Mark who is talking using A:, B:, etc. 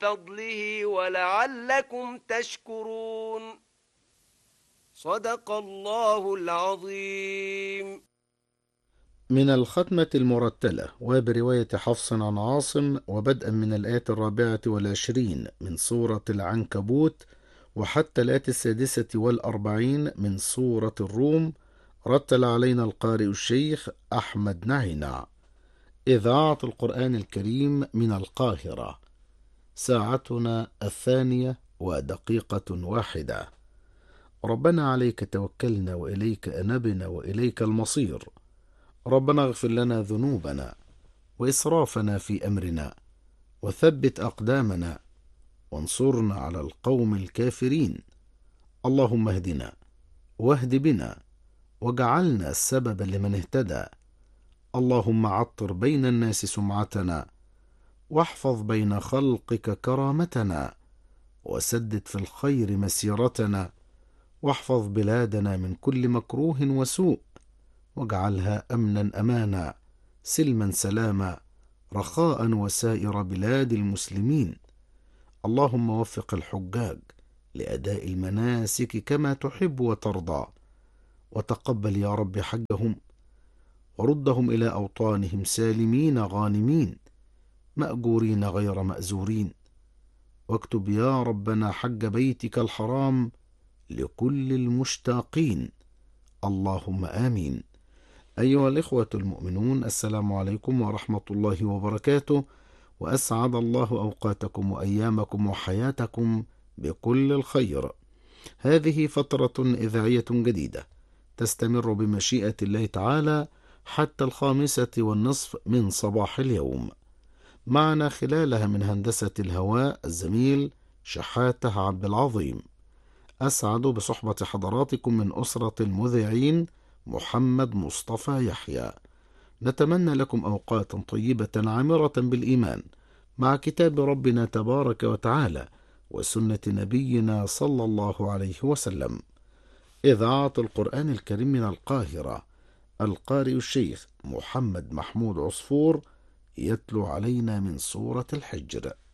A: فضله ولعلكم تشكرون. صدق الله العظيم.
B: من الختمة المرتلة وبرواية حفص عن عاصم وبدءا من الآية 24 من سورة العنكبوت وحتى الآية 46 من سورة الروم. رتل علينا القارئ الشيخ أحمد نعينع. إذاعة القرآن الكريم من القاهرة. ساعتنا 2:01. ربنا عليك توكلنا وإليك أنبنا وإليك المصير. ربنا اغفر لنا ذنوبنا وإسرافنا في أمرنا وثبت أقدامنا وانصرنا على القوم الكافرين. اللهم اهدنا واهد بنا واجعلنا السبب لمن اهتدى. اللهم عطر بين الناس سمعتنا واحفظ بين خلقك كرامتنا وسدد في الخير مسيرتنا واحفظ بلادنا من كل مكروه وسوء واجعلها أمنا أمانا سلما سلاما رخاء وسائر بلاد المسلمين. اللهم وفق الحجاج لأداء المناسك كما تحب وترضى وتقبل يا رب حجهم وردهم إلى أوطانهم سالمين غانمين مأجورين غير مأزورين. واكتب يا ربنا حج بيتك الحرام لكل المشتاقين. اللهم آمين. أيها الإخوة المؤمنون، السلام عليكم ورحمة الله وبركاته، وأسعد الله أوقاتكم وأيامكم وحياتكم بكل الخير. هذه فترة إذاعية جديدة تستمر بمشيئة الله تعالى حتى 5:30 من صباح اليوم. معنا خلالها من هندسة الهواء الزميل شحاتة عبد العظيم. أسعد بصحبة حضراتكم من أسرة المذيعين محمد مصطفى يحيى. نتمنى لكم أوقات طيبة عامرة بالإيمان مع كتاب ربنا تبارك وتعالى وسنة نبينا صلى الله عليه وسلم. إذاعة القرآن الكريم من القاهرة. القارئ الشيخ محمد محمود عصفور يتلو علينا من سورة الحجر.